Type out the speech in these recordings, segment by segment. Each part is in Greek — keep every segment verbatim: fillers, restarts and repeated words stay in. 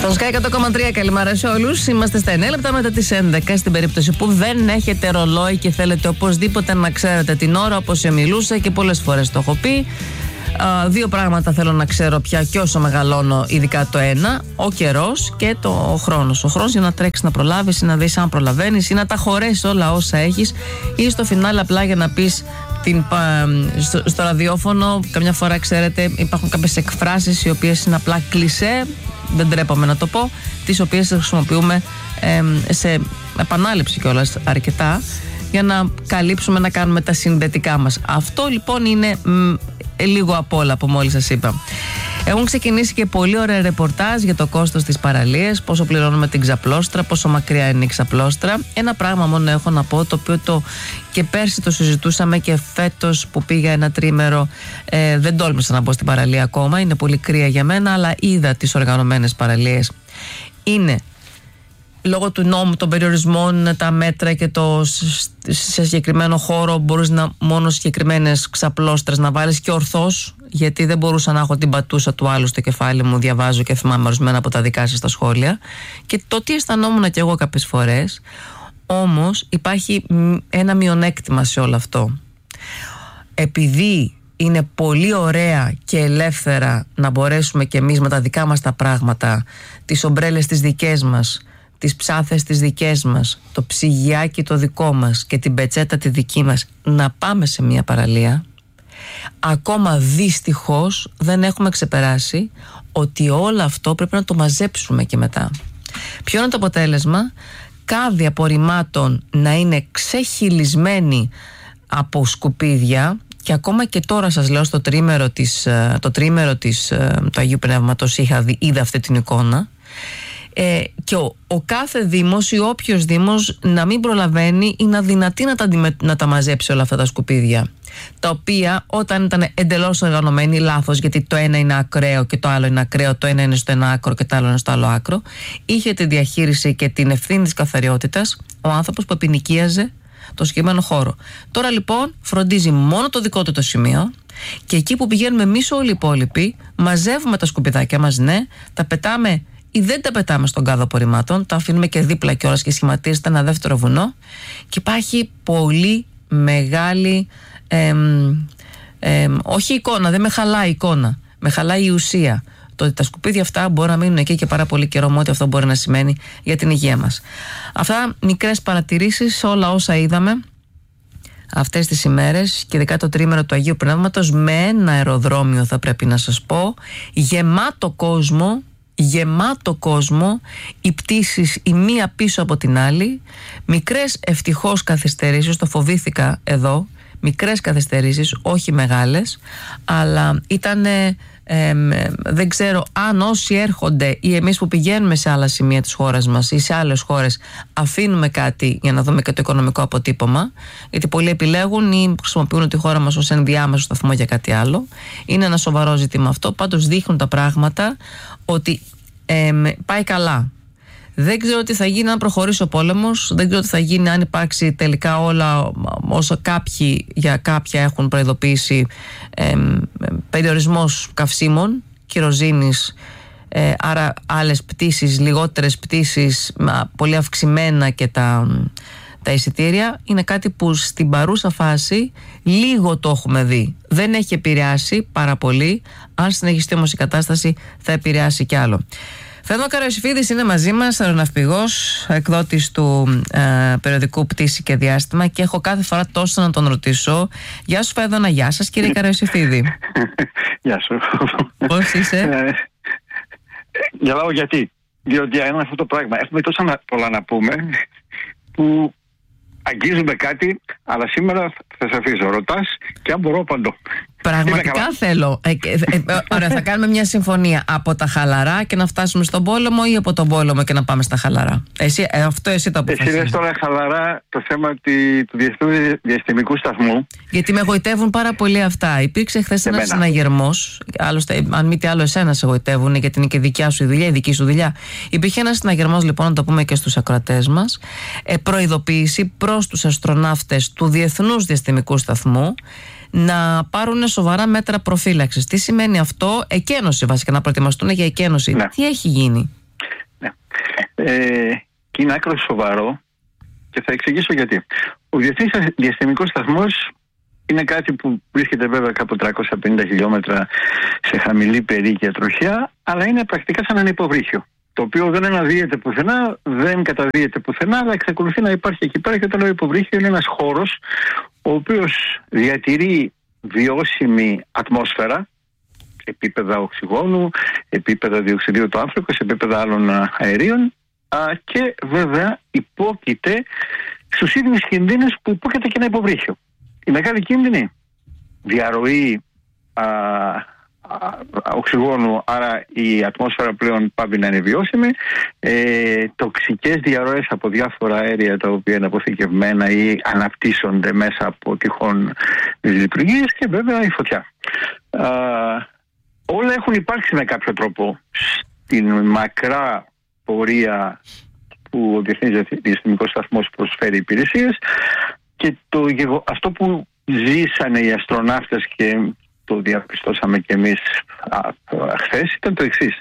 Στον Sky εκατό κόμμα τρία, καλημέρα σε όλους. Είμαστε στα εννέα λεπτά μετά τις έντεκα. Στην περίπτωση που δεν έχετε ρολόι και θέλετε οπωσδήποτε να ξέρετε την ώρα, όπως μιλούσα και πολλές φορές το έχω πει. Uh, δύο πράγματα θέλω να ξέρω πια και όσο μεγαλώνω, ειδικά το ένα, ο καιρός και το ο χρόνος. Ο χρόνος για να τρέξεις, να προλάβεις ή να δεις αν προλαβαίνεις ή να τα χωρέσεις όλα όσα έχεις, ή στο φινάλε απλά για να πεις την, στο, στο ραδιόφωνο. Καμιά φορά, ξέρετε, υπάρχουν κάποιες εκφράσεις οι οποίες είναι απλά κλισέ, δεν τρέπομαι να το πω, τις οποίες χρησιμοποιούμε ε, σε επανάληψη κιόλας αρκετά για να καλύψουμε, να κάνουμε τα συνδετικά μας. Αυτό λοιπόν είναι μ, λίγο απ' όλα που μόλις σας είπα. Έχουν ξεκινήσει και πολύ ωραία ρεπορτάζ για το κόστος της παραλίας, πόσο πληρώνουμε την ξαπλώστρα, πόσο μακριά είναι η ξαπλώστρα. Ένα πράγμα μόνο έχω να πω, το οποίο το και πέρσι το συζητούσαμε και φέτος που πήγα ένα τρίμερο ε, δεν τόλμησα να μπω στην παραλία ακόμα, είναι πολύ κρύα για μένα, αλλά είδα τις οργανωμένες παραλίες. Είναι λόγω του νόμου των περιορισμών, τα μέτρα και το σε συγκεκριμένο χώρο μπορείς να μόνο συγκεκριμένες ξαπλώστρες να βάλεις και ορθώς, γιατί δεν μπορούσα να έχω την πατούσα του άλλου στο κεφάλι μου, διαβάζω και θυμάμαι ορισμένα από τα δικά σας στα σχόλια, και το τι αισθανόμουν και εγώ κάποιες φορές. Όμως υπάρχει ένα μειονέκτημα σε όλο αυτό. Επειδή είναι πολύ ωραία και ελεύθερα να μπορέσουμε και εμείς με τα δικά μας τα πράγματα, τις ομπρέλες τις δικές μας, τις ψάθες τις δικές μας, το ψυγιάκι το δικό μας και την πετσέτα τη δική μας, να πάμε σε μια παραλία, ακόμα δυστυχώς δεν έχουμε ξεπεράσει ότι όλο αυτό πρέπει να το μαζέψουμε και μετά. Ποιο είναι το αποτέλεσμα? Κάδοι απορριμμάτων να είναι ξεχυλισμένοι από σκουπίδια, και ακόμα και τώρα σας λέω, στο τρίμερο της, το τρίμερο της, του Αγίου Πνεύματος είχα δει, είδα αυτή την εικόνα. Ε, και ο, ο κάθε δήμος ή όποιος δήμος να μην προλαβαίνει ή να δυνατεί να τα, να τα μαζέψει όλα αυτά τα σκουπίδια, τα οποία όταν ήταν εντελώς οργανωμένοι, λάθος, γιατί το ένα είναι ακραίο και το άλλο είναι ακραίο, το ένα είναι στο ένα άκρο και το άλλο είναι στο άλλο άκρο, είχε τη διαχείριση και την ευθύνη της καθαριότητας ο άνθρωπος που επινοικίαζε το συγκεκριμένο χώρο. Τώρα λοιπόν φροντίζει μόνο το δικό του το σημείο, και εκεί που πηγαίνουμε εμείς όλοι οι υπόλοιποι μαζεύουμε τα σκουπιδάκια μας, ναι, τα πετάμε ή δεν τα πετάμε στον κάδο απορριμμάτων, τα αφήνουμε και δίπλα κιόλας και σχηματίζεται ένα δεύτερο βουνό, και υπάρχει πολύ μεγάλη εμ, εμ, όχι εικόνα, δεν με χαλάει η εικόνα, με χαλάει η ουσία. Το ότι τα σκουπίδια αυτά μπορεί να μείνουν εκεί και πάρα πολύ καιρό, με ό,τι αυτό μπορεί να σημαίνει για την υγεία μας. Αυτά μικρές παρατηρήσεις σε όλα όσα είδαμε αυτές τις ημέρες, και ειδικά το τρίμερο του Αγίου Πνεύματος, με ένα αεροδρόμιο, θα πρέπει να σας πω, γεμάτο κόσμο, γεμάτο κόσμο, οι πτήσεις η μία πίσω από την άλλη, μικρές ευτυχώς καθυστερήσεις, το φοβήθηκα εδώ, μικρές καθυστερήσεις, όχι μεγάλες, αλλά ήταν ε, δεν ξέρω αν όσοι έρχονται ή εμείς που πηγαίνουμε σε άλλα σημεία της χώρας μας ή σε άλλες χώρες αφήνουμε κάτι για να δούμε και το οικονομικό αποτύπωμα, γιατί πολλοί επιλέγουν ή χρησιμοποιούν τη χώρα μας ως ενδιάμεσο σταθμό για κάτι άλλο. Είναι ένα σοβαρό ζήτημα αυτό. Πάντως δείχνουν τα πράγματα ότι ε, πάει καλά. Δεν ξέρω τι θα γίνει αν προχωρήσει ο πόλεμος, δεν ξέρω τι θα γίνει αν υπάρξει τελικά όλα όσο κάποιοι για κάποια έχουν προειδοποιήσει, ε, περιορισμός καυσίμων, κυροζήνης, ε, άρα άλλες πτήσεις, λιγότερες πτήσεις, πολύ αυξημένα και τα, τα εισιτήρια. Είναι κάτι που στην παρούσα φάση λίγο το έχουμε δει. Δεν έχει επηρεάσει πάρα πολύ, αν συνεχιστεί όμως η κατάσταση θα επηρεάσει κι άλλο. Φέδωνο Καραϊοσυφίδης είναι μαζί μας, αεροναυπηγός, εκδότης του ε, περιοδικού Πτήση και Διάστημα, και έχω κάθε φορά τόσο να τον ρωτήσω. Γεια σου Φέδωνα. Γεια σας κύριε Καραϊοσυφίδη. Γεια σου. Πώς είσαι? Γελάω γιατί, διότι είναι αυτό το πράγμα. Έχουμε τόσα πολλά να πούμε που αγγίζουμε κάτι, αλλά σήμερα θα σε αφήσω. Ρωτάς και αν μπορώ απαντώ. Πραγματικά θέλω. Ε, ε, ε, ωραία, θα κάνουμε μια συμφωνία από τα χαλαρά και να φτάσουμε στον πόλεμο, ή από τον πόλεμο και να πάμε στα χαλαρά. Εσύ, ε, αυτό εσύ το αποφασίζεις. Εσύ λες τώρα χαλαρά το θέμα τη, του Διεθνού Διαστημικού Σταθμού. Γιατί με εγωιτεύουν πάρα πολύ αυτά. Υπήρξε χθες ένας συναγερμός. Άλλωστε, αν μη τι άλλο, εσένα σε εγωιτεύουν, γιατί είναι και δικιά σου η δουλειά, η δική σου δουλειά. Υπήρχε ένας συναγερμός, λοιπόν, να το πούμε και στους ακροατές μας. Ε, προειδοποίηση προς τους αστροναύτες του Διεθνούς Διαστημικού Σταθμού να πάρουν σοβαρά μέτρα προφύλαξης. Τι σημαίνει αυτό? Εκένωση βασικά, να προετοιμαστούν για εκένωση. Ναι. Τι έχει γίνει? ε, και είναι άκρο σοβαρό και θα εξηγήσω γιατί. Ο Διεθνής Διαστημικός Σταθμός είναι κάτι που βρίσκεται βέβαια κάπου τριακόσια πενήντα χιλιόμετρα σε χαμηλή περίκαια τροχιά, αλλά είναι πρακτικά σαν ένα υποβρύχιο, το οποίο δεν αναδύεται πουθενά, δεν καταδύεται πουθενά, αλλά εξακολουθεί να υπάρχει εκεί πέρα. Και όταν λέω υποβρύχιο, είναι ένας χώρος ο οποίος διατηρεί βιώσιμη ατμόσφαιρα, επίπεδα οξυγόνου, επίπεδα διοξιδίου του άνθρακος, επίπεδα άλλων αερίων, και βέβαια υπόκειται στους ίδιους κινδύνους που υπόκειται και ένα υποβρύχιο. Η μεγάλη κίνδυνη, διαρροή α, α, οξυγόνου, άρα η ατμόσφαιρα πλέον πάβει να είναι βιώσιμη, ε, τοξικές διαρροές από διάφορα αέρια τα οποία είναι αποθηκευμένα ή αναπτύσσονται μέσα από τυχόν λειτουργίες, και βέβαια η φωτιά. Α, όλα έχουν υπάρξει με κάποιο τρόπο στην μακρά πορεία που ο Διεθνής Διαστημικός Σταθμός προσφέρει υπηρεσίες, και το, αυτό που ζήσανε οι αστροναύτες, και το διαπιστώσαμε και εμείς χθες, ήταν το εξής.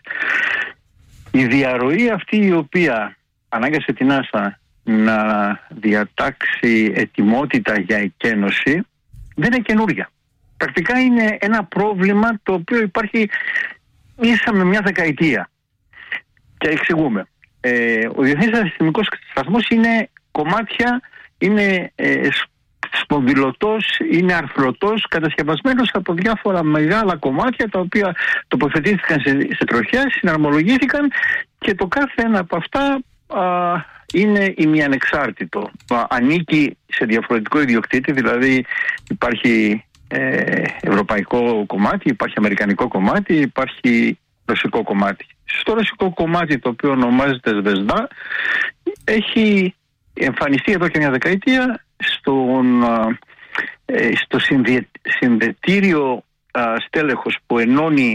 Η διαρροή αυτή η οποία ανάγκασε την NASA να διατάξει ετοιμότητα για εκένωση δεν είναι καινούργια. Πρακτικά είναι ένα πρόβλημα το οποίο υπάρχει ίσα με μια δεκαετία. Και εξηγούμε. Ε, ο Διεθνής Διαστημικός Σταθμός είναι κομμάτια, είναι ε, σπονδυλωτός, είναι αρθρωτός, κατασκευασμένος από διάφορα μεγάλα κομμάτια τα οποία τοποθετήθηκαν σε, σε τροχιά, συναρμολογήθηκαν, και το κάθε ένα από αυτά α, είναι ημιανεξάρτητο. Α, ανήκει σε διαφορετικό ιδιοκτήτη, δηλαδή υπάρχει ε, ευρωπαϊκό κομμάτι, υπάρχει αμερικανικό κομμάτι, υπάρχει ρωσικό κομμάτι. Στο ρωσικό κομμάτι, το οποίο ονομάζεται Σβεσδά, έχει εμφανιστεί εδώ και μια δεκαετία στον, ε, στο συνδε, συνδετήριο α, στέλεχος που ενώνει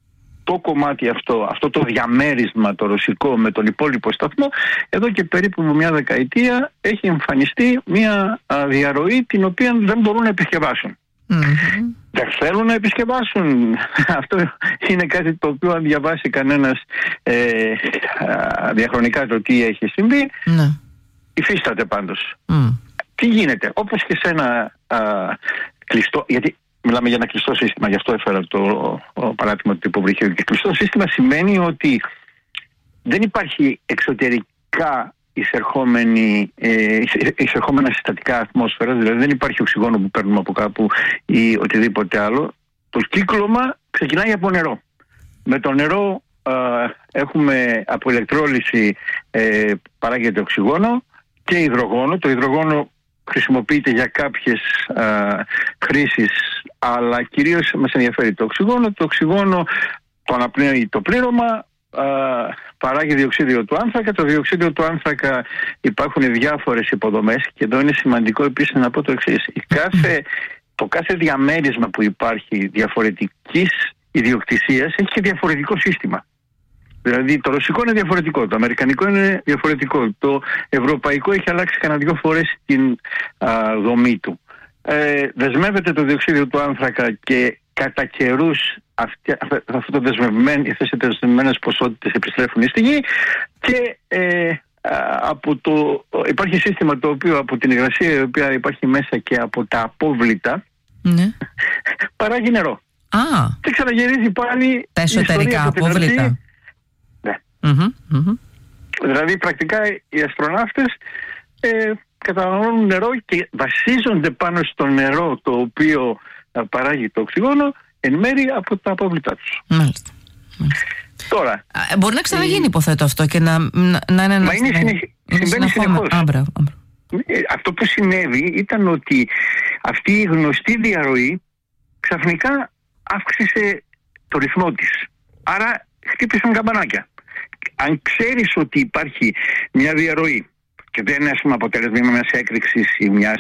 το κομμάτι αυτό, αυτό το διαμέρισμα το ρωσικό με τον υπόλοιπο σταθμό. Εδώ και περίπου μια δεκαετία έχει εμφανιστεί μια α, διαρροή την οποία δεν μπορούν να επισκευάσουν. Mm-hmm. Δεν θέλουν να επισκευάσουν. Αυτό είναι κάτι το οποίο, αν διαβάσει κανένας ε, α, διαχρονικά το τι έχει συμβεί, mm. υφίσταται πάντως. Mm. Τι γίνεται, όπως και σε ένα α, κλειστό, γιατί μιλάμε για ένα κλειστό σύστημα, γι' αυτό έφερα το παράδειγμα του υποβρυχίου. Και κλειστό σύστημα σημαίνει ότι δεν υπάρχει εξωτερικά εισερχόμενη, ε, εισερχόμενα συστατικά ατμόσφαιρα, δηλαδή δεν υπάρχει οξυγόνο που παίρνουμε από κάπου ή οτιδήποτε άλλο. Το κύκλωμα ξεκινάει από νερό. Με το νερό α, έχουμε από ηλεκτρόλυση ε, παράγεται οξυγόνο και υδρογόνο. Το υδρογόνο χρησιμοποιείται για κάποιες α, χρήσεις, αλλά κυρίως μας ενδιαφέρει το οξυγόνο. Το οξυγόνο το αναπνέει το πλήρωμα, α, παράγει διοξίδιο του άνθρακα. Το διοξίδιο του άνθρακα υπάρχουν διάφορες υποδομές, και εδώ είναι σημαντικό επίσης να πω το εξής. Η κάθε, το κάθε διαμέρισμα που υπάρχει διαφορετικής ιδιοκτησίας έχει και διαφορετικό σύστημα. Δηλαδή το ρωσικό είναι διαφορετικό, το αμερικανικό είναι διαφορετικό, το ευρωπαϊκό έχει αλλάξει κανένα δυο φορές την α, δομή του. Ε, δεσμεύεται το διοξίδιο του άνθρακα και κατά καιρούς αυτές οι δεσμευμένες ποσότητες επιστρέφουν στη γη, και ε, από το, υπάρχει σύστημα το οποίο από την υγρασία η οποία υπάρχει μέσα και από τα απόβλητα, ναι, παράγει νερό. Ah. Και ξαναγυρίζει πάλι τα εσωτερικά απόβλητα. Ναι. Mm-hmm, mm-hmm. Δηλαδή πρακτικά οι αστροναύτες ε, καταναλώνουν νερό και βασίζονται πάνω στο νερό το οποίο α, παράγει το οξυγόνο εν μέρει από τα απόβλητά τους. Μάλιστα. Τώρα, Α, μπορεί να ξαναγίνει η... υποθέτω αυτό και να, να, να είναι ένα... Μα είναι συνεχ... συμβαίνει συνεχώς. Άμπρα, άμπρα. Αυτό που συνέβη ήταν ότι αυτή η γνωστή διαρροή ξαφνικά αύξησε το ρυθμό της. Άρα χτύπησαν καμπανάκια. Αν ξέρεις ότι υπάρχει μια διαρροή και δεν είναι, ας πούμε, αποτέλεσμα μιας έκρηξης ή μιας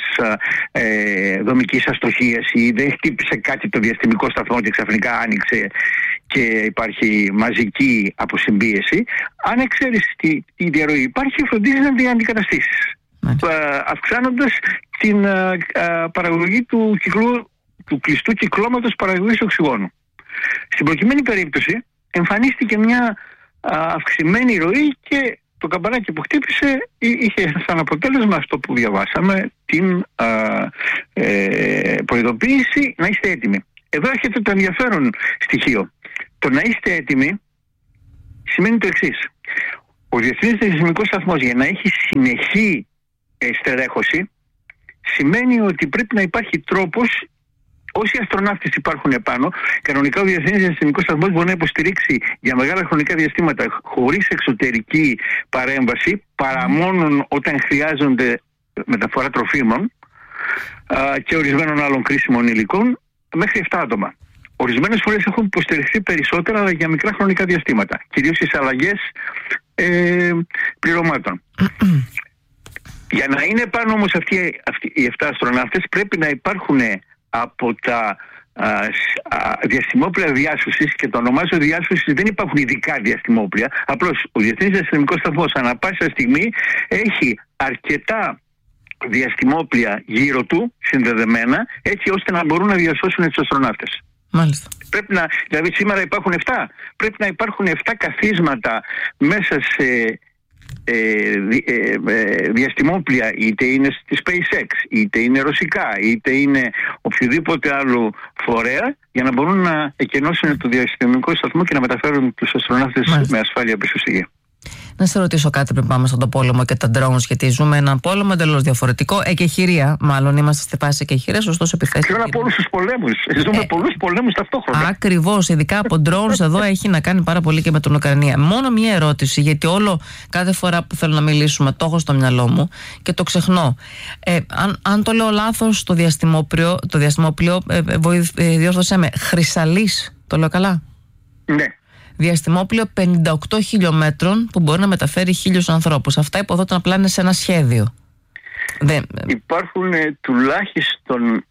ε, δομικής αστοχίας, ή δεν χτύπησε κάτι το διαστημικό σταθμό και ξαφνικά άνοιξε και υπάρχει μαζική αποσυμπίεση, αν ξέρεις τι, τι διαρροή υπάρχει, φροντίζεις να την αντικαταστήσεις, αυξάνοντας την α, α, παραγωγή του, κυκλού, του κλειστού κυκλώματος παραγωγής οξυγόνου. Στην προκειμένη περίπτωση εμφανίστηκε μια α, αυξημένη ροή και το καμπανάκι που χτύπησε είχε σαν αποτέλεσμα αυτό που διαβάσαμε, την α, ε, προειδοποίηση να είστε έτοιμοι. Εδώ έχετε το ενδιαφέρον στοιχείο. Το να είστε έτοιμοι σημαίνει το εξής. Ο Διεθνής Διαστημικός Σταθμός, για να έχει συνεχή ε, στερέχωση, σημαίνει ότι πρέπει να υπάρχει τρόπος, όσοι αστροναύτες υπάρχουν επάνω, κανονικά ο Διεθνής Διαστημικός Σταθμός μπορεί να υποστηρίξει για μεγάλα χρονικά διαστήματα χωρίς εξωτερική παρέμβαση, παρά μόνο όταν χρειάζονται μεταφορά τροφίμων α, και ορισμένων άλλων κρίσιμων υλικών, μέχρι επτά άτομα. Ορισμένες φορές έχουν υποστηριχθεί περισσότερα, αλλά για μικρά χρονικά διαστήματα, κυρίως στις αλλαγές ε, πληρωμάτων. Για να είναι πάνω όμως αυτοί, αυτοί οι επτά αστροναύτες, πρέπει να υπάρχουν από τα α, α, διαστημόπλια διάσωσης, και το ονομάζω διάσωσης, δεν υπάρχουν ειδικά διαστημόπλια, απλώς ο Διεθνής Διαστημικός Σταθμός ανά πάσα στιγμή έχει αρκετά διαστημόπλια γύρω του συνδεδεμένα, έτσι ώστε να μπορούν να διασώσουν τους αστροναύτες. Μάλιστα. Πρέπει να, δηλαδή σήμερα υπάρχουν επτά, πρέπει να υπάρχουν επτά καθίσματα μέσα σε ε, ε, ε, διαστημόπλια, είτε είναι στη SpaceX, είτε είναι ρωσικά, είτε είναι οποιοδήποτε άλλο φορέα, για να μπορούν να εκενώσουν το διαστημικό σταθμό και να μεταφέρουν τους αστροναύτες με ασφάλεια πίσω στη Γη. Να σε ρωτήσω κάτι πριν πάμε στον πόλεμο και τα drones, γιατί ζούμε έναν πόλεμο εντελώς διαφορετικό. Εκεχηρία, μάλλον είμαστε στη φάση εκεχηρίας, ωστόσο επιθέσεις. Ξέρω από όλους τους πολέμους. Ζούμε ε, πολλούς πολέμους ταυτόχρονα. Ακριβώς, ειδικά από drones εδώ έχει να κάνει πάρα πολύ και με την Ουκρανία. Μόνο μία ερώτηση, γιατί όλο κάθε φορά που θέλω να μιλήσουμε το έχω στο μυαλό μου και το ξεχνώ. Ε, αν, αν το λέω λάθος, το διαστημόπλιο, το διαστημόπλιο ε, ε, διόρθωσέ με, Χρυσαλής, το λέω καλά? Ναι. Διαστημόπλιο πενήντα οκτώ χιλιόμετρων που μπορεί να μεταφέρει χίλιους ανθρώπους. Αυτά υποδόταν απλά είναι σε ένα σχέδιο. Δεν... Υπάρχουν ε, τουλάχιστον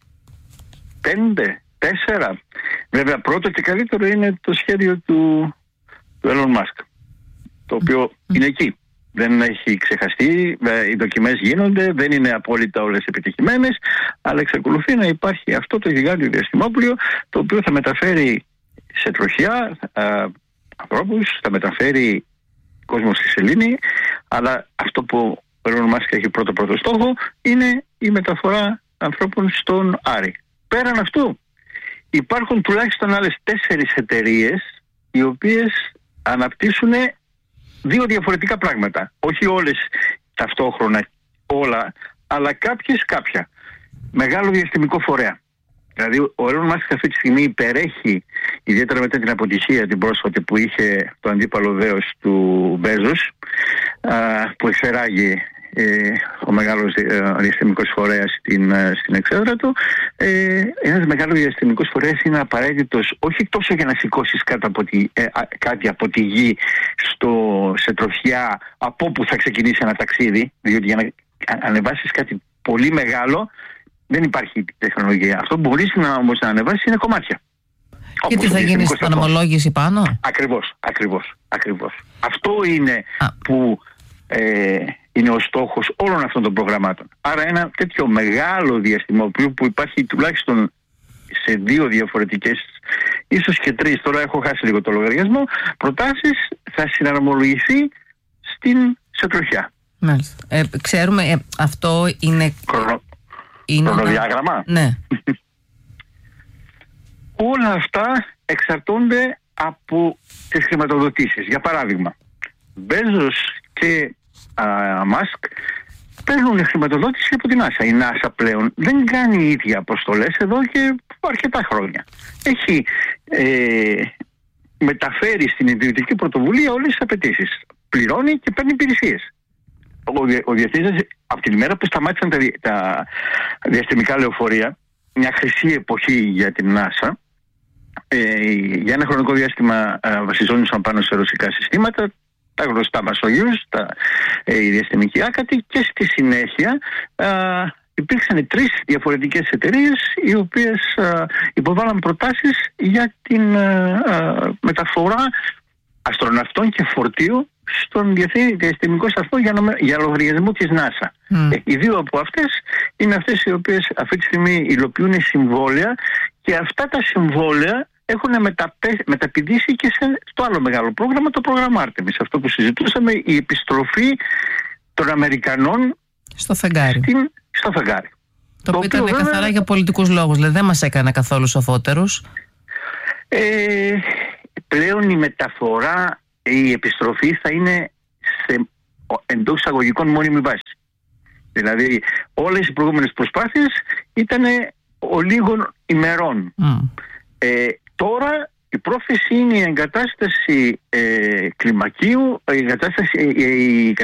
πέντε, τέσσερα. Βέβαια πρώτο και καλύτερο είναι το σχέδιο του, του Elon Musk, το οποίο mm. είναι εκεί. Δεν έχει ξεχαστεί, οι δοκιμές γίνονται, δεν είναι απόλυτα όλες επιτυχημένες, αλλά εξακολουθεί να υπάρχει αυτό το γιγάντιο διαστημόπλιο, το οποίο θα μεταφέρει σε τροχιά α, ανθρώπους, θα μεταφέρει κόσμο στη σελήνη, αλλά αυτό που ο Elon Musk έχει πρώτο πρώτο στόχο είναι η μεταφορά ανθρώπων στον Άρη. Πέραν αυτού υπάρχουν τουλάχιστον άλλες τέσσερις εταιρείες οι οποίες αναπτύσσουν δύο διαφορετικά πράγματα. Όχι όλες ταυτόχρονα όλα, αλλά κάποιες κάποια. Μεγάλο διαστημικό φορέα. Δηλαδή ο Elon Musk αυτή τη στιγμή υπερέχει, ιδιαίτερα μετά την αποτυχία την πρόσφατη που είχε το αντίπαλο δέος του Μπέζος, που εξεράγει ε, ο μεγάλος ε, διαστημικός φορέας στην, ε, στην εξέδρα του. Ε, ένας μεγάλος διαστημικός φορέας είναι απαραίτητος όχι τόσο για να σηκώσεις κάτι από τη, ε, κάτι από τη γη στο, σε τροχιά από όπου θα ξεκινήσει ένα ταξίδι, διότι για να ανεβάσεις κάτι πολύ μεγάλο δεν υπάρχει τεχνολογία. Αυτό που μπορείς να, όμως να ανεβάσεις είναι κομμάτια. Και τι θα γίνει στην αναμολόγηση πάνω? Ακριβώς, ακριβώς, ακριβώς. Αυτό είναι Α. που ε, είναι ο στόχος όλων αυτών των προγραμμάτων. Άρα ένα τέτοιο μεγάλο διαστημόπλιο που υπάρχει τουλάχιστον σε δύο διαφορετικές, ίσως και τρεις, τώρα έχω χάσει λίγο το λογαριασμό, προτάσεις, θα συναρμολογηθεί στην σε τροχιά. Μάλιστα. Ε, ξέρουμε, ε, αυτό είναι... Χρονο... είναι χρονοδιάγραμμα. Ναι. Όλα αυτά εξαρτώνται από τις χρηματοδοτήσεις. Για παράδειγμα, Μπέζος και Μάσκ παίρνουν χρηματοδότηση από την NASA. Η NASA πλέον δεν κάνει οι ίδια αποστολές εδώ και αρκετά χρόνια. Έχει ε, μεταφέρει στην ιδιωτική πρωτοβουλία όλες τις απαιτήσεις. Πληρώνει και παίρνει υπηρεσίες. Ο, ο Διεθνής, από την ημέρα που σταμάτησαν τα, τα διαστημικά λεωφορεία, μια χρυσή εποχή για την NASA, ε, για ένα χρονικό διάστημα ε, βασιζόντουσαν πάνω σε ρωσικά συστήματα, τα γνωστά μας Σογιούς, τα ε, οι διαστημικοί άκατοι, και στη συνέχεια ε, υπήρξαν τρεις διαφορετικές εταιρείες οι οποίες ε, υποβάλαν προτάσεις για την ε, ε, μεταφορά αστροναυτών και φορτίου στον Διεθνή Διαστημικό Σταθμό για, νομε... για λογαριασμό της NASA. Mm. Ε, οι δύο από αυτές είναι αυτές οι οποίες αυτή τη στιγμή υλοποιούν συμβόλαια, και αυτά τα συμβόλαια έχουν μεταπέ, μεταπηδήσει και σε, στο άλλο μεγάλο πρόγραμμα, το πρόγραμμα Artemis. Αυτό που συζητούσαμε, η επιστροφή των Αμερικανών στο φεγγάρι. Στην, στο φεγγάρι. Το, το οποίο ήταν βέβαια καθαρά για πολιτικούς λόγους, δηλαδή δεν μας έκανε καθόλου σοφότερους. Ε, πλέον η μεταφορά, η επιστροφή θα είναι σε εντός εισαγωγικών μόνιμη βάση. Δηλαδή όλες οι προηγούμενες προσπάθειες ήταν ολίγων ημερών. Mm. Ε, τώρα η πρόθεση είναι η εγκατάσταση ε, κλιμακίου, η, εγκατάσταση, η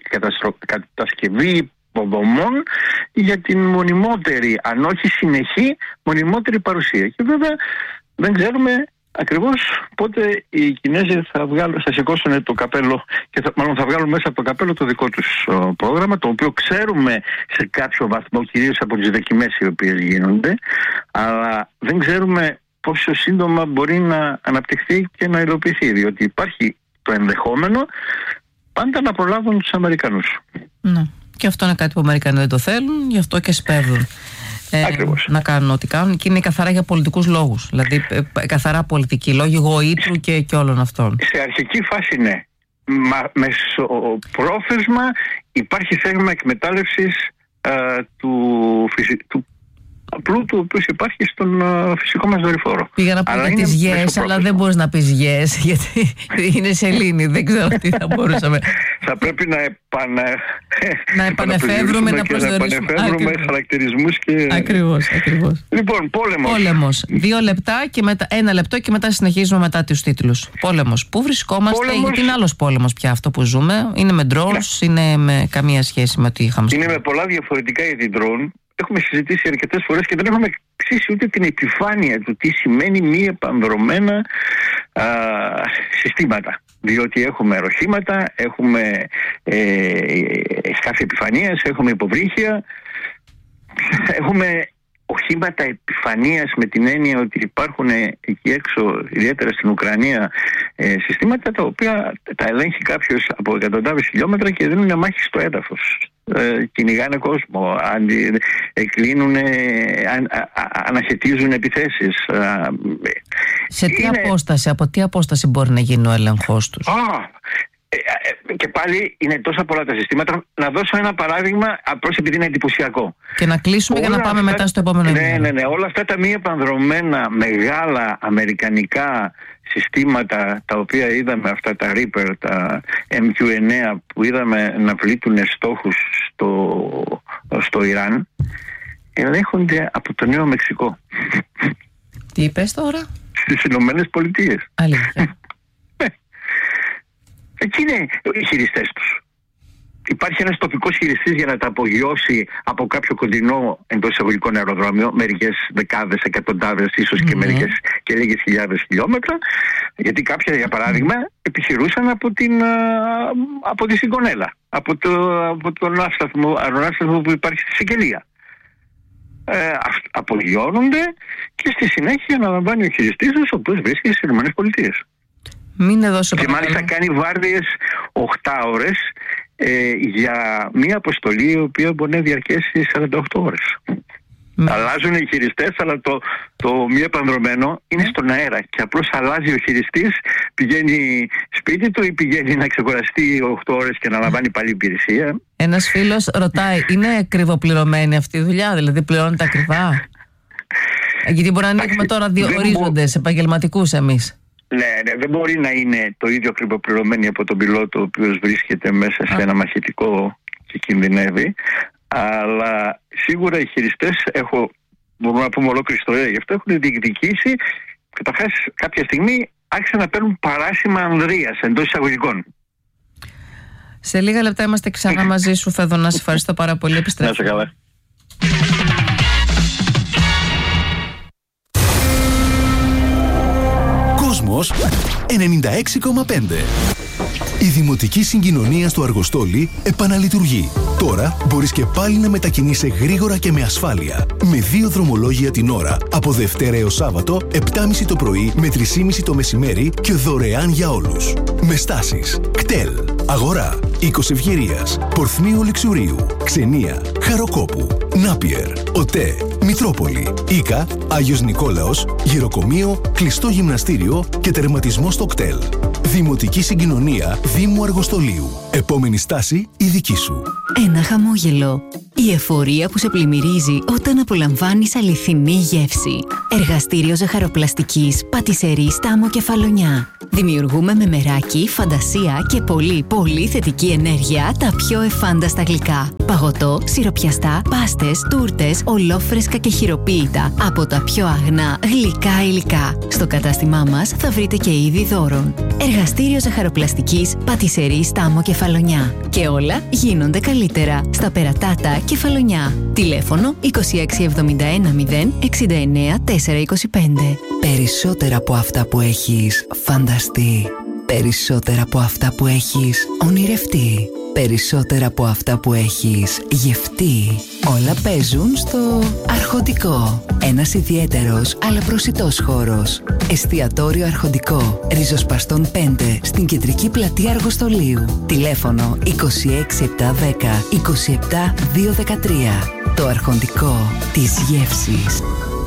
κατασκευή υποδομών για την μονιμότερη, αν όχι συνεχή, μονιμότερη παρουσία. Και βέβαια δεν ξέρουμε ακριβώς πότε οι Κινέζοι θα, βγάλουν, θα σηκώσουν το καπέλο και θα, μάλλον θα βγάλουν μέσα από το καπέλο το δικό τους ο, πρόγραμμα, το οποίο ξέρουμε σε κάποιο βαθμό, κυρίως από τις δοκιμές οι οποίες γίνονται, αλλά δεν ξέρουμε πόσο σύντομα μπορεί να αναπτυχθεί και να υλοποιηθεί, διότι υπάρχει το ενδεχόμενο πάντα να προλάβουν τους Αμερικανούς. Ναι. Και αυτό είναι κάτι που οι Αμερικανοί δεν το θέλουν, γι' αυτό και σπέβδουν. Ε, να κάνουν ό,τι κάνουν, και είναι καθαρά για πολιτικούς λόγους. Δηλαδή, ε, καθαρά πολιτικοί λόγοι γοήτρου και, και όλων αυτών. Σε αρχική φάση, ναι. Μα, μεσοπρόθεσμα υπάρχει θέμα εκμετάλλευσης ε, του, του πλούτου ο οποίος υπάρχει στον uh, φυσικό μας δορυφόρο. Πήγα να πω για τις γιες, αλλά δεν μπορείς να πεις γιες, γιατί είναι σελήνη, δεν ξέρω τι θα μπορούσαμε. Θα πρέπει να, επανα... να επανεφεύρουμε, να προσδιορίσουμε. Να επανεφεύρουμε χαρακτηρισμούς και... Ακριβώς, ακριβώς. Λοιπόν, πόλεμος. Πόλεμος. Δύο λεπτά και μετά, ένα λεπτό και μετά συνεχίζουμε μετά τους τίτλους. Πόλεμος. Πού βρισκόμαστε, πόλεμος... γιατί είναι άλλος πόλεμος πια αυτό που ζούμε. Είναι με drones, ναι. Είναι με καμία σχέση με ό,τι είχαμε. Είναι με πολλά διαφορετικά για την drone. Έχουμε συζητήσει αρκετές φορές και δεν έχουμε εξήσει ούτε την επιφάνεια του τι σημαίνει μη επανδρομένα α, συστήματα. Διότι έχουμε ροχήματα, έχουμε ε, σκάφη επιφανείας, έχουμε υποβρύχια, έχουμε οχήματα επιφανείας με την έννοια ότι υπάρχουν εκεί έξω, ιδιαίτερα στην Ουκρανία, ε, συστήματα τα οποία τα ελέγχει κάποιος από εκατοντάδες χιλιόμετρα και δίνουν μάχη στο έδαφος. Ε, κυνηγάνε κόσμο, αντι, εκκλίνουν, αν, αναχαιτίζουν επιθέσεις. Σε τι είναι... απόσταση, από τι απόσταση μπορεί να γίνει ο έλεγχος τους? Α, ε, ε, και πάλι είναι τόσα πολλά τα συστήματα. Να δώσω ένα παράδειγμα, απλώς επειδή είναι εντυπωσιακό. Και να κλείσουμε όλα για να πάμε αυτά, μετά στο επόμενο ναι, ναι, ναι, όλα αυτά τα μη επανδρομένα μεγάλα αμερικανικά συστήματα τα οποία είδαμε, αυτά τα Reaper, τα εμ κιου εννέα που είδαμε να πλήττουν στόχους στο, στο Ιράν, ελέγχονται από το Νέο Μεξικό. Τι είπες τώρα? Στις Ηνωμένες Πολιτείες. Αλήθεια. Εκεί είναι οι χειριστές τους. Υπάρχει ένας τοπικός χειριστής για να τα απογειώσει από κάποιο κοντινό εντός εισαγωγικών αεροδρόμιο, μερικές δεκάδες, εκατοντάδες, ίσως και mm-hmm. μερικές και λίγες χιλιάδες χιλιόμετρα, γιατί κάποια, για παράδειγμα, επιχειρούσαν από την, από τη Συγκονέλα, από, το, από τον αεροναύσταθμο που υπάρχει στη Σικελία. Ε, απογειώνονται και στη συνέχεια αναλαμβάνει ο χειριστής τους, ο οποίος βρίσκεται στις ΗΠΑ. Μην δώσω και μάλιστα κάνει βάρδιες οκτώ ώρες ε, για μία αποστολή η οποία μπορεί να διαρκέσει σαράντα οκτώ ώρες. Mm. Αλλάζουν οι χειριστές, αλλά το, το μη επανδρομένο είναι στον αέρα και απλώς αλλάζει ο χειριστής, πηγαίνει σπίτι του ή πηγαίνει να ξεκουραστεί οκτώ ώρες και να λαμβάνει πάλι υπηρεσία. Ένας φίλος ρωτάει, είναι ακριβοπληρωμένη αυτή η δουλειά, δηλαδή πληρώνεται ακριβά? Γιατί μπορεί να ανοίγουμε τώρα δύο ορίζοντες επαγγελματικούς εμείς. Ναι, ναι, δεν μπορεί να είναι το ίδιο ακριβοπληρωμένη από τον πιλότο ο οποίος βρίσκεται μέσα σε ένα μαχητικό και κινδυνεύει, αλλά σίγουρα οι χειριστές, έχω, μπορούμε να πούμε ολόκληρη ιστορία γι' αυτό, έχουν διεκδικήσει, καταρχάς κάποια στιγμή άρχισαν να παίρνουν παράσημα ανδρείας εντός εισαγωγικών. Σε λίγα λεπτά είμαστε ξανά μαζί σου, Φέδωνα. Σε ευχαριστώ πάρα πολύ. Επιστρέφω. Να είσαι καλά. Κόσμος ενενήντα έξι κόμμα πέντε. Η Δημοτική Συγκοινωνία στο Αργοστόλι επαναλειτουργεί. Τώρα μπορείς και πάλι να μετακινείσαι γρήγορα και με ασφάλεια. Με δύο δρομολόγια την ώρα, από Δευτέρα έως Σάββατο, επτά και μισή το πρωί με τρεις και μισή το μεσημέρι και δωρεάν για όλους. Με στάσεις Κτέλ, Αγορά, Οίκος Ευγερίας, Πορθμίου Λιξουρίου, Ξενία, Χαροκόπου, Νάπιερ, ΟΤΕ, Μητρόπολη, Ίκα, Άγιος Νικόλαος, γυροκομείο, κλειστό γυμναστήριο και τερματισμό στο κτέλ. Δημοτική συγκοινωνία Δήμου Αργοστολίου. Επόμενη στάση η δική σου. Ένα χαμόγελο. Η εφορία που σε πλημμυρίζει όταν απολαμβάνεις αληθινή γεύση. Εργαστήριο ζαχαροπλαστικής Πατισερή Στάμο Κεφαλονιά. Δημιουργούμε με μεράκι, φαντασία και πολύ πολύ θετική ενέργεια τα πιο εφάνταστα γλυκά. Παγωτό, σιροπιαστά, πάστες, τούρτες, ολόφρεσκα και χειροποίητα από τα πιο αγνά γλυκά υλικά. Στο κατάστημά μας θα βρείτε και είδη δώρων. Εργαστήριο ζαχαροπλαστικής Πατισερή Στάμο Κεφαλονιά. Και όλα γίνονται καλύτερα στα Περατάτα Κεφαλονιά. Τηλέφωνο είκοσι έξι εβδομήντα ένα μηδέν εξήντα εννέα τετρακόσια είκοσι πέντε. Περισσότερα από αυτά που έχεις φανταστεί. Περισσότερα από αυτά που έχεις ονειρευτεί. Περισσότερα από αυτά που έχεις γευτεί. Όλα παίζουν στο Αρχοντικό. Ένας ιδιαίτερος αλλά προσιτός χώρος. Εστιατόριο Αρχοντικό. Ριζοσπαστών πέντε στην κεντρική πλατεία Αργοστολίου. Τηλέφωνο είκοσι έξι επτακόσια δέκα είκοσι επτά διακόσια δεκατρία. Το Αρχοντικό της γεύσης.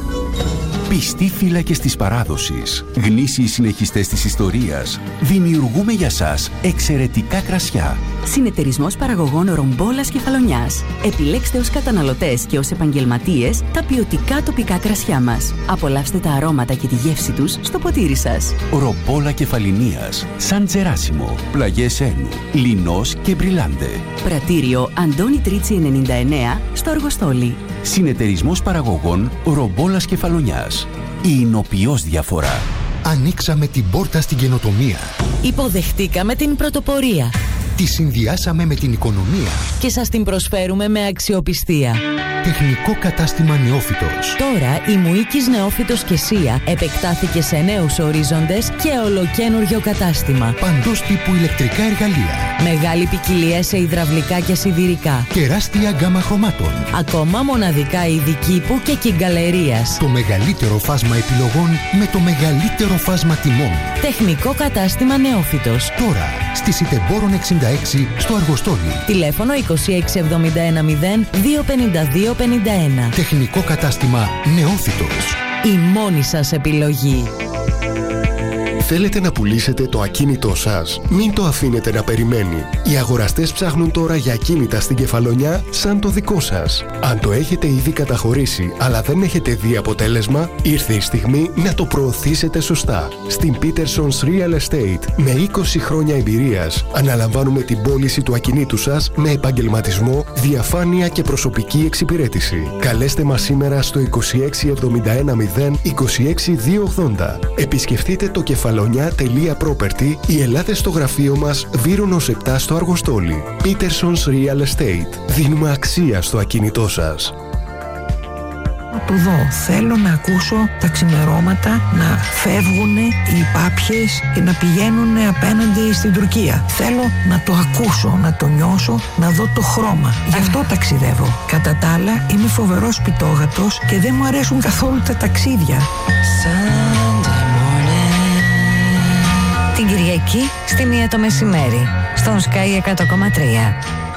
Πιστοί φύλακες της παράδοσης, γνήσιοι συνεχιστές της ιστορίας, δημιουργούμε για σας εξαιρετικά κρασιά. Συνεταιρισμός παραγωγών Ρομπόλας Κεφαλονιάς. Επιλέξτε ως καταναλωτές και ως επαγγελματίες τα ποιοτικά τοπικά κρασιά μας. Απολαύστε τα αρώματα και τη γεύση τους στο ποτήρι σας. Ρομπόλα Κεφαλινίας, Σαν Τζεράσιμο, Πλαγιές Ένου, Λινός και Μπριλάντε. Πρατήριο Αντώνη Τρίτσι ενενήντα εννέα στο Αργοστόλι. Συνεταιρισμός παραγωγών Ρομπόλας Κεφαλονιάς. Η εινοποιώς διαφορά. Ανοίξαμε την πόρτα στην καινοτομία. Υποδεχτήκαμε την πρωτοπορία. Τη συνδυάσαμε με την οικονομία. Και σας την προσφέρουμε με αξιοπιστία. Τεχνικό κατάστημα Νεόφυτος. Τώρα η Μουίκης Νεόφυτος και Σία επεκτάθηκε σε νέους ορίζοντες και ολοκένουργιο κατάστημα. Παντός τύπου ηλεκτρικά εργαλεία. Μεγάλη ποικιλία σε υδραυλικά και σιδηρικά. Τεράστια γκάμα χρωμάτων. Ακόμα μοναδικά είδη κήπου και κυγκαλερίας. Το μεγαλύτερο φάσμα επιλογών με το μεγαλύτερο φάσμα τιμών. Τεχνικό κατάστημα Νεόφυτος. Τώρα στη Σιτεμπόρων εξήντα έξι στο Αργοστόλι. Τηλέφωνο είκοσι έξι εβδομήντα ένα μηδέν δύο πενήντα δύο πενήντα ένα. Τεχνικό κατάστημα Νεόφυτος. Η μόνη σας επιλογή. Θέλετε να πουλήσετε το ακίνητό σας? Μην το αφήνετε να περιμένει. Οι αγοραστές ψάχνουν τώρα για ακίνητα στην Κεφαλονιά σαν το δικό σας. Αν το έχετε ήδη καταχωρήσει αλλά δεν έχετε δει αποτέλεσμα, ήρθε η στιγμή να το προωθήσετε σωστά. Στην Peterson's Real Estate, με είκοσι χρόνια εμπειρίας, αναλαμβάνουμε την πώληση του ακινήτου σας με επαγγελματισμό, διαφάνεια και προσωπική εξυπηρέτηση. Καλέστε μας σήμερα στο είκοσι έξι εβδομήντα ένα μηδέν είκοσι έξι διακόσια ογδόντα. Επισκεφτείτε το κεφαλονιά.property ή ελάτε στο γραφείο μας Βύρονος επτά στο Αργοστόλι. Peterson's Real Estate. Δίνουμε αξία στο ακίνητό σας. Από εδώ θέλω να ακούσω τα ξημερώματα να φεύγουν οι πάπιες και να πηγαίνουν απέναντι στην Τουρκία. Θέλω να το ακούσω, να το νιώσω, να δω το χρώμα. Γι' αυτό ταξιδεύω. Κατά τα άλλα είμαι φοβερός πιτόγατος και δεν μου αρέσουν καθόλου τα ταξίδια. Την Κυριακή στη μία το μεσημέρι στον Sky εκατό κόμμα τρία.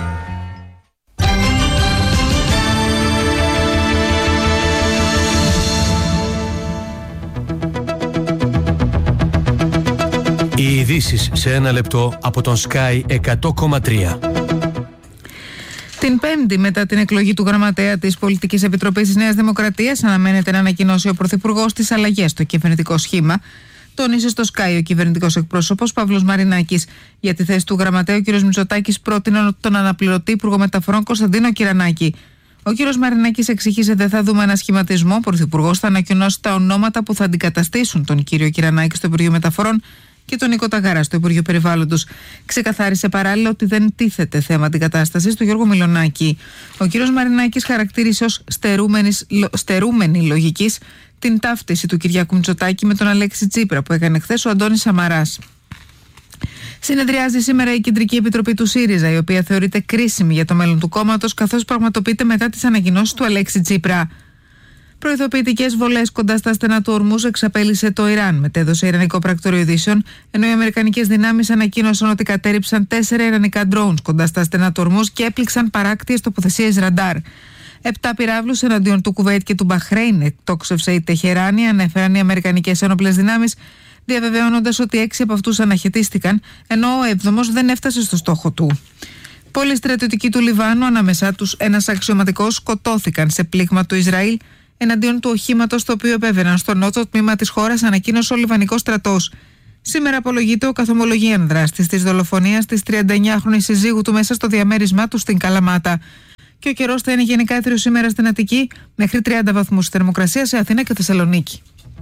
Οι ειδήσεις σε ένα λεπτό από τον Sky εκατό κόμμα τρία. Την Πέμπτη, μετά την εκλογή του γραμματέα της Πολιτικής Επιτροπής της Νέας Δημοκρατίας, αναμένεται να ανακοινώσει ο Πρωθυπουργός τις αλλαγές στο κυβερνητικό σχήμα. Τόνισε στο Sky ο κυβερνητικός εκπρόσωπος Παύλος Μαρινάκης. Για τη θέση του γραμματέα, ο κ. Μητσοτάκης πρότεινε τον αναπληρωτή Υπουργό Μεταφορών Κωνσταντίνο Κυρανάκη. Ο κ. Μαρινάκης εξηγήσε: δεν θα δούμε ένα σχηματισμό. Ο Πρωθυπουργός θα ανακοινώσει τα ονόματα που θα αντικαταστήσουν τον κ. Κυρανάκη στο Υπουργείο Μεταφορών και τον Νίκο Ταγάρα στο Υπουργείο Περιβάλλοντος. Ξεκαθάρισε παράλληλα ότι δεν τίθεται θέμα αντικατάστασης του Γιώργου Μιλονάκη. Ο κ. Μαρινάκης χαρακτήρισε ως στερούμενη λογικής την ταύτιση του Κυριάκου Μητσοτάκη με τον Αλέξη Τσίπρα που έκανε χθες ο Αντώνης Σαμαράς. Συνεδριάζει σήμερα η Κεντρική Επιτροπή του ΣΥΡΙΖΑ, η οποία θεωρείται κρίσιμη για το μέλλον του κόμματος, καθώς πραγματοποιείται μετά τις ανακοινώσεις του Αλέξη Τσίπρα. Προειδοποιητικές βολές κοντά στα στενά του Ορμούζ εξαπέλυσε το Ιράν, μετέδωσε Ιρανικό Πρακτορείο Ειδήσεων, ενώ οι αμερικανικές δυνάμεις ανακοίνωσαν ότι κατέρριψαν τέσσερα ιρανικά ντρόουνς κοντά στα στενά του Ορμούζ και έπληξαν παράκτιες τοποθεσίες ραντάρ. Επτά πυράβλους εναντίον του Κουβέιτ και του Μπαχρέιν εκτόξευσε η Τεχεράνη, ανέφεραν οι Αμερικανικές Ένοπλες Δυνάμεις, διαβεβαιώνοντας ότι έξι από αυτούς αναχαιτίστηκαν, ενώ ο έβδομος δεν έφτασε στο στόχο του. Πολλοί στρατιωτικοί του Λιβάνου, ανάμεσά τους ένας αξιωματικός, σκοτώθηκαν σε πλήγμα του Ισραήλ εναντίον του οχήματος το οποίο επέβαιναν στο νότο τμήμα της χώρας, ανακοίνωσε ο Λιβανικός στρατός. Σήμερα απολογείται ο καθομολογίαν δράστης της δολοφονίας της τριανταεννιάχρονης συζύγου του μέσα στο διαμέρισμά του στην Καλαμάτα. Και ο καιρός θα είναι γενικά έθριος σήμερα στην Αττική, μέχρι τριάντα βαθμούς θερμοκρασία σε Αθήνα και Θεσσαλονίκη.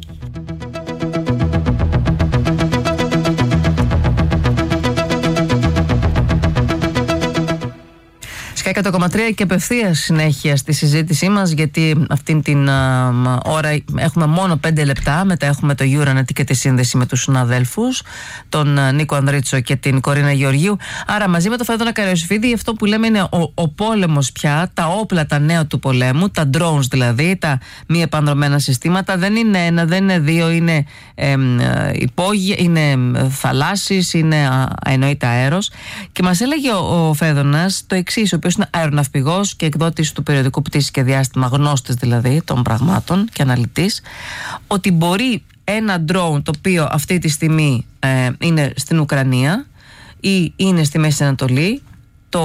εκατό κόμμα τρία και απευθεία συνέχεια στη συζήτησή μας, γιατί αυτήν την α, ώρα έχουμε μόνο πέντε λεπτά. Μετά έχουμε το Euronet και τη σύνδεση με τους συναδέλφους, τον α, Νίκο Ανδρίτσο και την Κορίνα Γεωργίου. Άρα μαζί με το Φέδωνα Καραϊοσυφίδη, αυτό που λέμε είναι ο, ο πόλεμος πια, τα όπλα τα νέα του πολέμου, τα drones δηλαδή, τα μη επανδρομένα συστήματα. Δεν είναι ένα, δεν είναι δύο, είναι ε, υπόγεια, είναι θαλάσσις, είναι α, εννοείται αέρος. Και μας έλεγε ο, ο Φέδωνας το εξής, ο οποίος είναι αεροναυπηγός και εκδότης του περιοδικού Πτήση και Διάστημα, γνώστης δηλαδή των πραγμάτων και αναλυτής, ότι μπορεί ένα drone το οποίο αυτή τη στιγμή ε, είναι στην Ουκρανία ή είναι στη Μέση Ανατολή, το,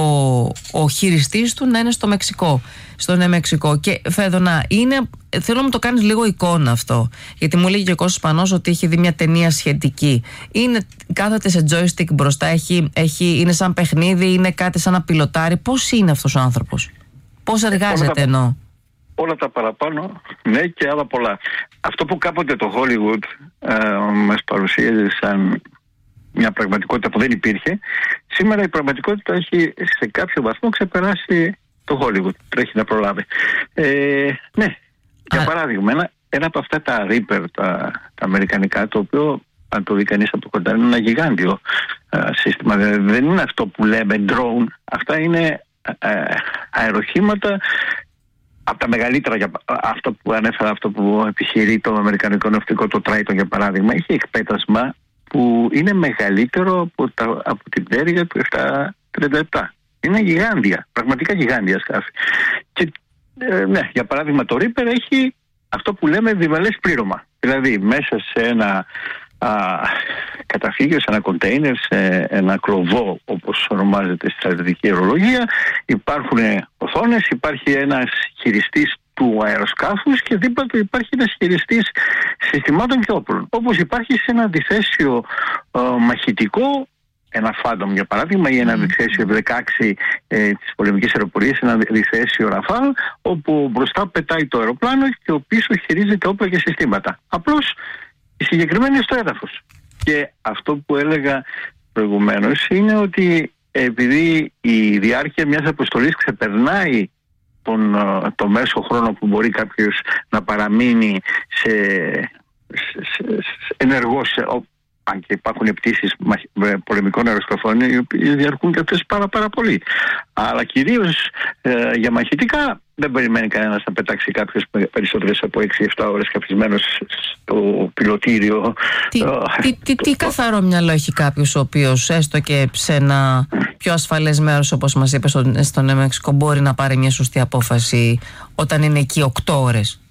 ο χειριστής του να είναι στο Μεξικό, στο Νέο Μεξικό. Και Φέδωνα, είναι, θέλω να μου το κάνεις λίγο εικόνα αυτό, γιατί μου λέγει και ο Κώστας Πανός ότι έχει δει μια ταινία σχετική. Είναι, κάθεται σε joystick μπροστά, έχει, έχει, είναι σαν παιχνίδι, είναι κάτι σαν να πιλοτάρει. Πώς είναι αυτός ο άνθρωπος, πώς εργάζεται εννοώ? Όλα τα παραπάνω, ναι, και άλλα πολλά. Αυτό που κάποτε το Hollywood ε, μας παρουσίαζε σαν μια πραγματικότητα που δεν υπήρχε, σήμερα η πραγματικότητα έχει σε κάποιο βαθμό ξεπεράσει το Hollywood. Τρέχει να προλάβει. Ε, ναι, για παράδειγμα, ένα, ένα από αυτά τα Reaper, τα, τα αμερικανικά, το οποίο αν το δει κανείς από κοντά είναι ένα γιγάντιο α, σύστημα. Δεν είναι αυτό που λέμε drone. Αυτά είναι α, αεροχήματα από τα μεγαλύτερα, για, αυτό που ανέφερα, αυτό που επιχειρεί το αμερικανικό ναυτικό, το Triton για παράδειγμα, έχει εκπέτασμα που είναι μεγαλύτερο από, τα, από την πτέρυγα του επτακόσια τριάντα επτά. Είναι γιγάντια, πραγματικά γιγάντια σκάφη. Και ε, ναι, για παράδειγμα το Reaper έχει αυτό που λέμε διβαλές πλήρωμα. Δηλαδή μέσα σε ένα α, καταφύγιο, σε ένα κοντέινερ, σε ένα κλωβό όπως ονομάζεται στη στρατιωτική αερολογία, υπάρχουν οθόνες, υπάρχει ένας χειριστής του αεροσκάφους και δίπλα του υπάρχει ένας χειριστής συστημάτων και όπλων. Όπως υπάρχει σε ένα αντιθέσιο ε, μαχητικό, ένα Phantom για παράδειγμα, ή ένα αντιθέσιο εφ δεκαέξι ε, της πολεμικής αεροπορίας, ένα αντιθέσιο Rafale, όπου μπροστά πετάει το αεροπλάνο και ο πίσω χειρίζεται όπλα και συστήματα. Απλώς η συγκεκριμένη είναι στο έδαφος. Και αυτό που έλεγα προηγουμένως είναι ότι επειδή η διάρκεια μιας αποστολής ξεπερνάει τον, το μέσο χρόνο που μπορεί κάποιος να παραμείνει σε, σε, σε, σε ενεργός, αν και υπάρχουν πτήσεις πολεμικών αεροσκαφών οι οποίες διαρκούν και αυτές πάρα, πάρα πολύ. Αλλά κυρίως ε, για μαχητικά δεν περιμένει κανένας να πετάξει κάποιος περισσότερες από έξι επτά ώρες καπισμένος στο πιλωτήριο. Τι, τι, τι, τι καθαρό μυαλό έχει κάποιος ο οποίος έστω και σε ένα πιο ασφαλές μέρος, όπως μας είπε, στο, στο Νέο Μεξικό, μπορεί να πάρει μια σωστή απόφαση όταν είναι εκεί οκτώ ώρες?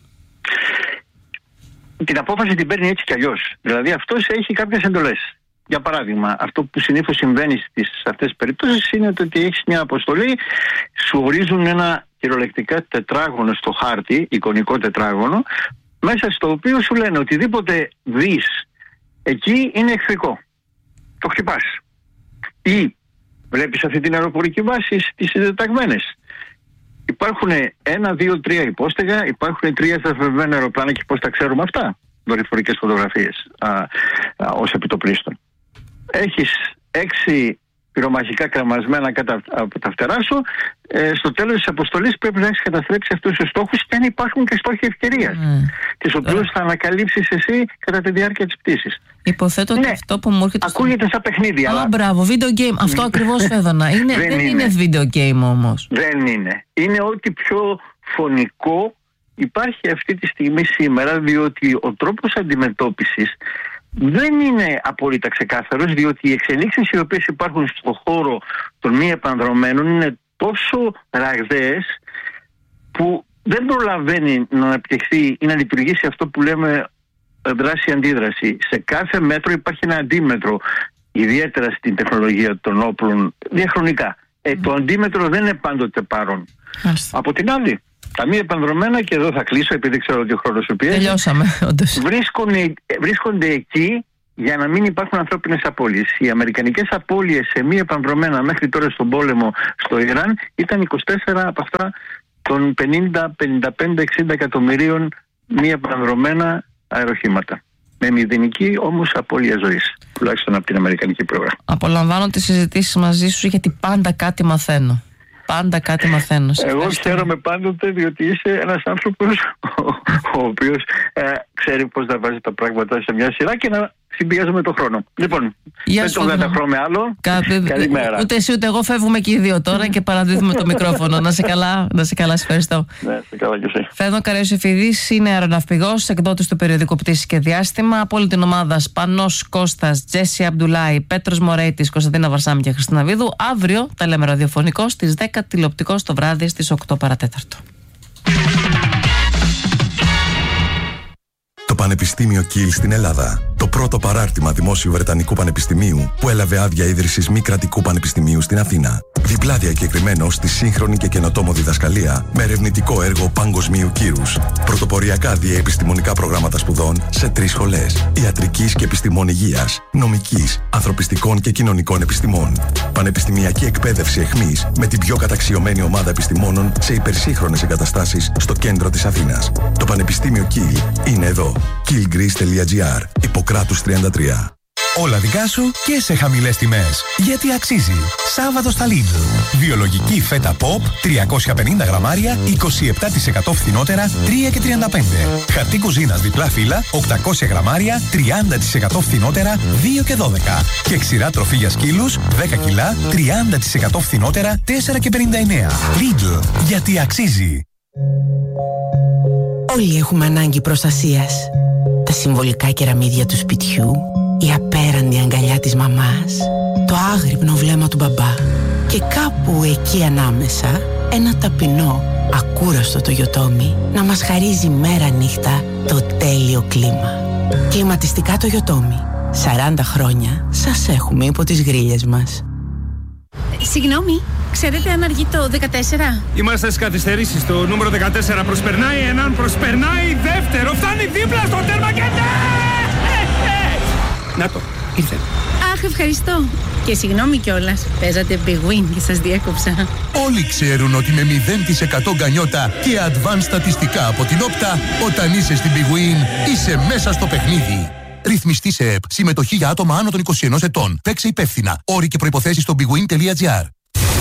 Την απόφαση την παίρνει έτσι κι αλλιώς. Δηλαδή αυτός έχει κάποιες εντολές. Για παράδειγμα, αυτό που συνήθως συμβαίνει στις αυτές τις περιπτώσεις είναι ότι έχεις μια αποστολή, σου ορίζουν ένα κυριολεκτικά τετράγωνο στο χάρτη, εικονικό τετράγωνο, μέσα στο οποίο σου λένε οτιδήποτε δεις εκεί είναι εχθρικό. Το χτυπάς. Ή βλέπεις αυτή την αεροπορική βάση στις συντεταγμένες. Υπάρχουν ένα, δύο, τρία υπόστεγα, υπάρχουν τρία σταθμευμένα αεροπλάνα και πώς τα ξέρουμε αυτά? Δορυφορικές φωτογραφίες α, α, ως επιτοπλίστων. Έχεις έξι πυρομαχικά κρεμασμένα κάτω από τα φτερά σου. Ε, στο τέλος της αποστολής πρέπει να έχεις καταστρέψει αυτούς τους στόχους και αν υπάρχουν και στόχοι ευκαιρίας, mm. τις οποίους θα ανακαλύψεις εσύ κατά τη διάρκεια της πτήσης. Υποθέτω ότι ναι, αυτό που μου έρχεται. Ακούγεται σαν παιχνίδι. Α, αλλά... μπράβο, video game. Αυτό ακριβώς, Φέδωνα. Είναι, δεν, δεν είναι. είναι video game όμως. Δεν είναι. Είναι ό,τι πιο φωνικό υπάρχει αυτή τη στιγμή σήμερα, διότι ο τρόπος αντιμετώπισης δεν είναι απόλυτα ξεκάθαρος, διότι οι εξελίξεις οι οποίες υπάρχουν στον χώρο των μη επανδρομένων είναι τόσο ραγδαίες που δεν προλαβαίνει να αναπτυχθεί ή να λειτουργήσει αυτό που λέμε δράση-αντίδραση. Σε κάθε μέτρο υπάρχει ένα αντίμετρο, ιδιαίτερα στην τεχνολογία των όπλων, διαχρονικά. Ε, το αντίμετρο δεν είναι πάντοτε παρόν. Άλιστα. Από την άλλη, τα μη επανδρομένα, και εδώ θα κλείσω επειδή ξέρω ότι ο χρόνος σου πιέζει, τελειώσαμε, όντως. Βρίσκονται, βρίσκονται εκεί για να μην υπάρχουν ανθρώπινες απώλειες. Οι αμερικανικές απώλειες σε μη επανδρομένα μέχρι τώρα στον πόλεμο στο Ιράν ήταν είκοσι τέσσερα από αυτά των πενήντα, πενήντα πέντε, εξήντα εκατομμυρίων μη επανδρομένα αεροχήματα. Με μηδενική όμως απώλεια ζωής, τουλάχιστον από την αμερικανική πλευρά. Απολαμβάνω τις συζητήσεις μαζί σου, γιατί πάντα κάτι μαθαίνω. Πάντα κάτι μαθαίνω. Εγώ χαίρομαι πάντοτε, διότι είσαι ένας άνθρωπος ο, ο οποίος ε, ξέρει πώς να βάζει τα πράγματα σε μια σειρά και να συμπιέζουμε τον χρόνο. Λοιπόν, δεν το καταφέρουμε άλλο. Κα... Καλημέρα. Ούτε εσύ ούτε εγώ φεύγουμε και οι δύο τώρα και παραδίδουμε το μικρόφωνο. Να σε καλά, να σε καλά, σε ευχαριστώ. Ναι, σε καλά και εσύ. Φέδων Καραϊωσεφιδής είναι αεροναυπηγός, εκδότης του περιοδικού Πτήσεις και Διάστημα. Από όλη την ομάδα Σπανός Κώστας, Τζέσι Αμπντουλάη, Πέτρος Μωρέιτης, Κωνσταντίνα Βαρσάμι και Χριστίνα Βίδου. Αύριο τα λέμε ραδιοφωνικό στις δέκα, τηλεοπτικός το βράδυ στις οκτώ παρατέταρτο. Το Πανεπιστήμιο Κιλ στην Ελλάδα. Το πρώτο παράρτημα δημόσιου Βρετανικού Πανεπιστημίου που έλαβε άδεια ίδρυσης μη κρατικού πανεπιστημίου στην Αθήνα. Διπλά διακεκριμένο στη σύγχρονη και καινοτόμο διδασκαλία με ερευνητικό έργο παγκοσμίου κύρους. Πρωτοποριακά διεπιστημονικά προγράμματα σπουδών σε τρεις σχολές: ιατρικής και επιστημών υγείας, νομικής, ανθρωπιστικών και κοινωνικών επιστημών. Πανεπιστημιακή εκπαίδευση εχμής με την πιο καταξιωμένη ομάδα επιστημόνων σε υπερσύγχρονες εγκαταστάσεις στο κέντρο της Αθήνας. Το Πανεπιστήμιο Κιλ είναι εδώ. κιλ γκρις τελεία τζι άρ, Ιπποκράτους τριάντα τρία. Όλα δικά σου και σε χαμηλές τιμές. Γιατί αξίζει. Σάββατο στα Lidl. Βιολογική φέτα pop τριακόσια πενήντα γραμμάρια, είκοσι επτά τοις εκατό φθηνότερα, τρία και τριάντα πέντε. Χαρτί κουζίνας διπλά φύλλα, οκτακόσια γραμμάρια, τριάντα τοις εκατό φθηνότερα, δύο και δώδεκα. Και ξηρά τροφή για σκύλους, δέκα κιλά, τριάντα τοις εκατό φθηνότερα, τέσσερα και πενήντα εννέα. Lidl. Γιατί αξίζει. Όλοι έχουμε ανάγκη προστασίας. Τα συμβολικά κεραμίδια του σπιτιού, η απέραντη αγκαλιά της μαμάς, το άγρυπνο βλέμμα του μπαμπά και κάπου εκεί ανάμεσα ένα ταπεινό, ακούραστο το Toyotomi να μας χαρίζει μέρα νύχτα το τέλειο κλίμα. Κλιματιστικά το Toyotomi. σαράντα χρόνια σας έχουμε υπό τις γρίλες μας. Συγγνώμη, ξέρετε αν αργεί το δεκατέσσερα? Είμαστε στις καθυστερήσεις. Το νούμερο δεκατέσσερα προσπερνάει, έναν προσπερνάει, δεύτερο φτάνει δίπλα στο τέρμα και ναι! Να το, ήρθε. Αχ, ευχαριστώ. Και συγγνώμη κιόλας, παίζατε Big Win και σας διέκοψα. Όλοι ξέρουν ότι με μηδέν τοις εκατό γκανιότα και advanced στατιστικά από την Όπτα, όταν είσαι στην Big Win, είσαι μέσα στο παιχνίδι. Ρυθμιστή σε ΕΠ. Συμμετοχή για άτομα άνω των είκοσι ενός ετών. Παίξε υπεύθυνα. Όροι και προϋποθέσεις στο bigwin τελεία τζι άρ.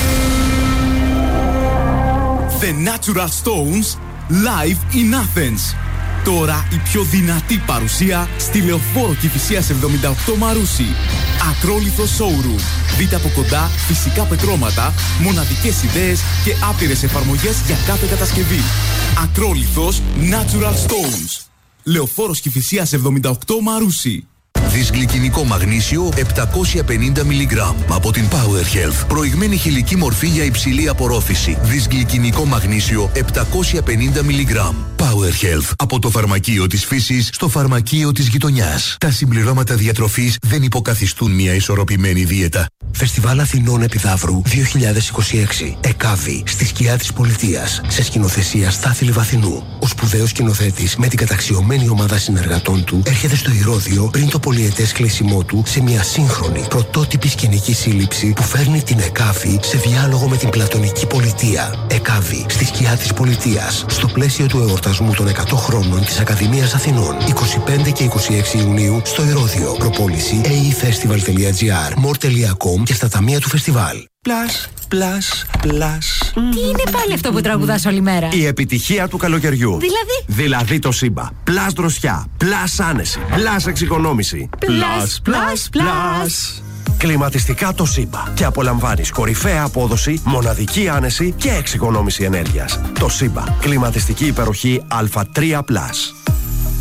The Natural Stones live in Athens. Τώρα η πιο δυνατή παρουσία στη Λεωφόρο Κηφισίας εβδομήντα οκτώ Μαρούσι. Ακρόλιθο showroom. Δείτε από κοντά φυσικά πετρώματα, μοναδικές ιδέες και άπειρες εφαρμογές για κάθε κατασκευή. Ακρόλιθος Natural Stones. Λεωφόρος Κηφισίας εβδομήντα οκτώ Μαρούσι. Δυσγλυκινικό μαγνήσιο επτακόσια πενήντα μιλιγκράμμ από την Power Health. Προηγμένη χηλική μορφή για υψηλή απορρόφηση. Δυσγλυκινικό μαγνήσιο επτακόσια πενήντα μιλιγκράμμ. Power Health. Από το φαρμακείο της φύσης στο φαρμακείο της γειτονιάς. Τα συμπληρώματα διατροφής δεν υποκαθιστούν μια ισορροπημένη δίαιτα. Φεστιβάλ Αθηνών Επιδαύρου δύο χιλιάδες είκοσι έξι. ΕΚΑΒΗ στη σκιά της πολιτείας. Σε σκηνοθεσία Στάθη Λιβαθινού. Ο σπουδαίος σκηνοθέτης με την καταξιωμένη ομάδα συνεργατών του έρχεται στο Ηρώδειο πριν το πολυετές κλείσιμό του σε μια σύγχρονη πρωτότυπη σκηνική σύλληψη που φέρνει την ΕΚΑΒΗ σε διάλογο με την πλατωνική πολιτεία. ΕΚΑΒΗ στη σκιά της πολιτείας. Στο πλαίσιο του εορτασμού των εκατό χρόνων της Ακαδημίας Αθηνών. είκοσι πέντε και είκοσι έξι Ιουνίου στο Ηρώδειο. Προπόληση έι ι φεστιβάλ τελεία τζι άρ, μορ τελεία κομ και στα ταμεία του φεστιβάλ. Πλάς, πλάς, πλάς. Τι είναι πάλι αυτό που τραγουδάς όλη μέρα? Η επιτυχία του καλοκαιριού. Δηλαδή? Δηλαδή το Σύμπα. Πλάς δροσιά, πλάς άνεση, πλάς εξοικονόμηση. Πλάς, πλάς, πλάς. Κλιματιστικά το Σύμπα. Και απολαμβάνεις κορυφαία απόδοση, μοναδική άνεση και εξοικονόμηση ενέργειας. Το Σύμπα. Κλιματιστική υπεροχή Α τρία πλας.